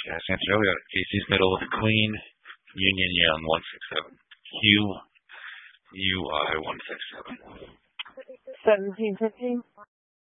Cash answer. We got Casey's middle with a queen. Union Young 167. UI 167. 1715.